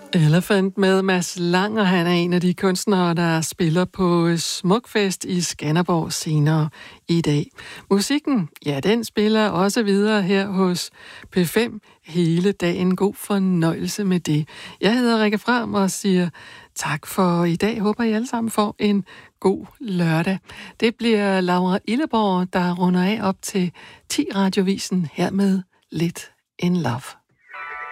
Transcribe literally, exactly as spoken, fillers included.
Elephant med Mads Langer. Han er en af de kunstnere, der spiller på Smukfest i Skanderborg senere i dag. Musikken, ja, den spiller også videre her hos P fem hele dagen. God fornøjelse med det. Jeg hedder Rikke Fram og siger tak for i dag. Håber, I alle sammen får en god lørdag. Det bliver Laura Illeborg, der runder af op til ti radiovisen her med Lidt in Love.